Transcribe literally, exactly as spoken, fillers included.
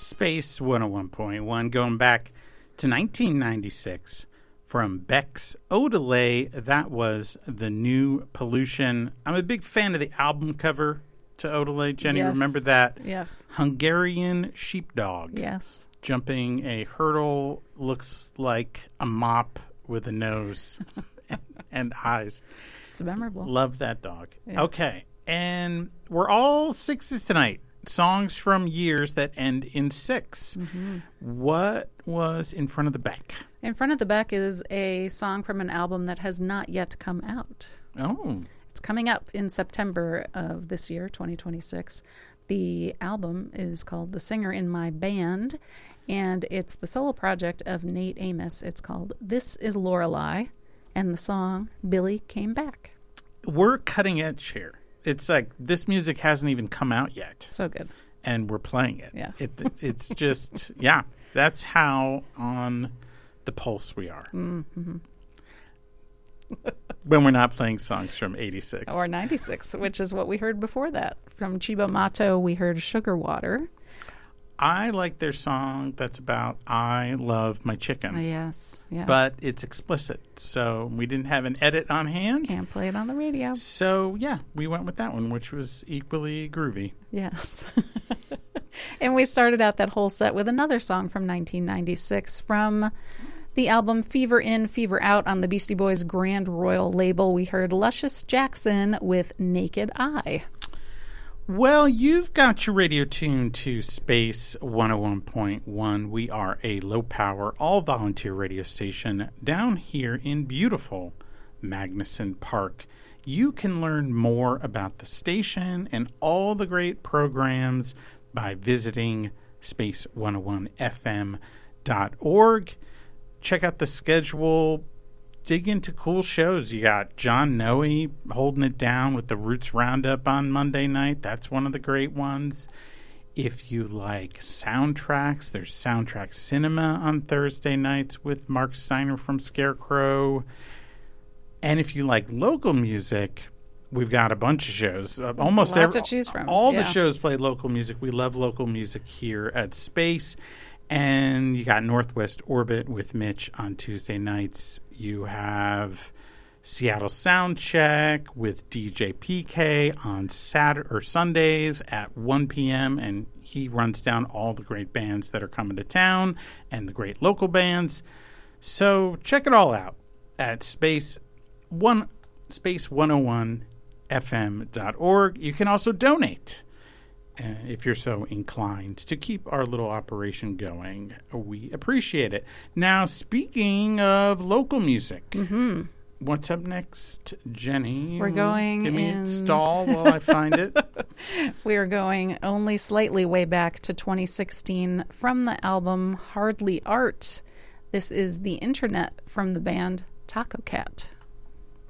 Space one oh one point one, going back to nineteen ninety-six from Beck's Odelay. That was The New Pollution. I'm a big fan of the album cover to Odelay. Jenny, yes. remember that? Yes. Hungarian sheepdog. Yes. Jumping a hurdle, looks like a mop with a nose and, and eyes. It's memorable. Love that dog. Yeah. Okay. And we're all sixes tonight. Songs from years that end in six. Mm-hmm. What was in front of the Beck? In front of the Beck is a song from an album that has not yet come out. Oh. It's coming up in September of this year, twenty twenty-six. The album is called The Singer in My Band, and it's the solo project of Nate Amos. It's called This Is Lorelei, and the song Billy Came Back. We're cutting edge here. It's like this music hasn't even come out yet. So good. And we're playing it. Yeah. It, it, it's just, yeah, that's how on the pulse we are. Mm-hmm. When we're not playing songs from eighty-six. Or ninety-six, which is what we heard before that. From Chibo Mato, we heard Sugar Water. I like their song that's about I love my chicken. Uh, yes. Yeah. But it's explicit, so we didn't have an edit on hand. Can't play it on the radio. So, yeah, we went with that one, which was equally groovy. Yes. And we started out that whole set with another song from nineteen ninety-six from the album Fever In, Fever Out on the Beastie Boys Grand Royal label. We heard Luscious Jackson with Naked Eye. Well, you've got your radio tuned to Space one oh one point one. We are a low-power, all-volunteer radio station down here in beautiful Magnuson Park. You can learn more about the station and all the great programs by visiting space one oh one f m dot org. Check out the schedule. Dig into cool shows. You got John Noe holding it down with the Roots Roundup on Monday night. That's one of the great ones. If you like soundtracks, there's Soundtrack Cinema on Thursday nights with Mark Steiner from Scarecrow. And if you like local music, we've got a bunch of shows. Uh, almost lots every, to choose from. All Yeah. the shows play local music. We love local music here at Space. And you got Northwest Orbit with Mitch on Tuesday nights. You have Seattle Soundcheck with D J P K on Saturday or Sundays at one p.m. And he runs down all the great bands that are coming to town and the great local bands. So check it all out at space one space one oh one f m dot org. You can also donate. Uh, if you're so inclined to keep our little operation going, we appreciate it. Now, speaking of local music, Mm-hmm. what's up next, Jenny? We're going Give me in... a stall while I find it. We are going only slightly way back to twenty sixteen from the album Hardly Art. This is The Internet from the band Taco Cat.